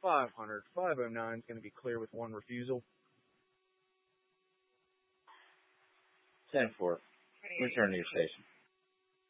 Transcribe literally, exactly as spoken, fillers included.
five hundred. five oh nine is going to be clear with one refusal. ten four. Return to your station.